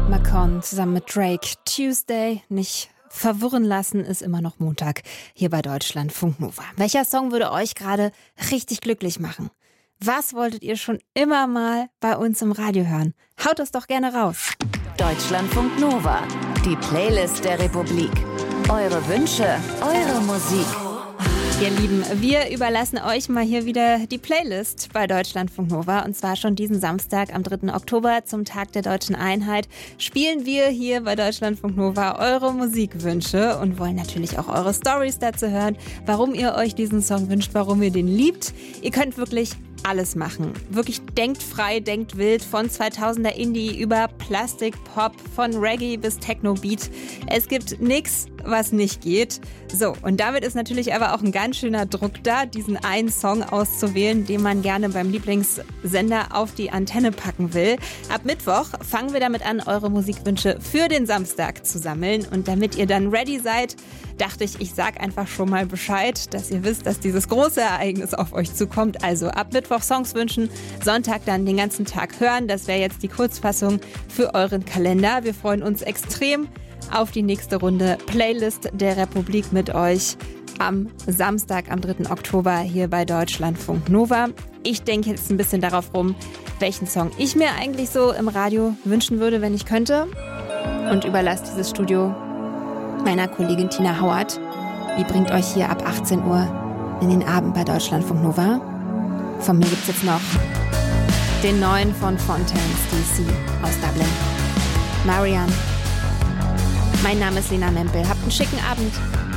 Macon zusammen mit Drake. Tuesday, nicht verwirren lassen, ist immer noch Montag hier bei Deutschlandfunk Nova. Welcher Song würde euch gerade richtig glücklich machen? Was wolltet ihr schon immer mal bei uns im Radio hören? Haut es doch gerne raus. Deutschlandfunk Nova, die Playlist der Republik. Eure Wünsche, eure Musik. Ihr Lieben, wir überlassen euch mal hier wieder die Playlist bei Deutschlandfunk Nova. Und zwar schon diesen Samstag am 3. Oktober zum Tag der Deutschen Einheit spielen wir hier bei Deutschlandfunk Nova eure Musikwünsche und wollen natürlich auch eure Stories dazu hören, warum ihr euch diesen Song wünscht, warum ihr den liebt. Ihr könnt wirklich alles machen. Wirklich denkt frei, denkt wild, von 2000er Indie über Plastik, Pop, von Reggae bis Techno-Beat. Es gibt nichts, was nicht geht. So, und damit ist natürlich aber auch ein ganz schöner Druck da, diesen einen Song auszuwählen, den man gerne beim Lieblingssender auf die Antenne packen will. Ab Mittwoch fangen wir damit an, eure Musikwünsche für den Samstag zu sammeln. Und damit ihr dann ready seid, dachte ich sag einfach schon mal Bescheid, dass ihr wisst, dass dieses große Ereignis auf euch zukommt. Also ab Mittwoch Songs wünschen, Sonntag dann den ganzen Tag hören. Das wäre jetzt die Kurzfassung für euren Kalender. Wir freuen uns extrem auf die nächste Runde Playlist der Republik mit euch am Samstag, am 3. Oktober hier bei Deutschlandfunk Nova. Ich denke jetzt ein bisschen darauf rum, welchen Song ich mir eigentlich so im Radio wünschen würde, wenn ich könnte. Und überlasse dieses Studio meiner Kollegin Tina Hauert. Die bringt euch hier ab 18 Uhr in den Abend bei Deutschlandfunk Nova. Von mir gibt es jetzt noch den neuen von Fontaines DC aus Dublin. Marianne. Mein Name ist Lena Mempel. Habt einen schicken Abend.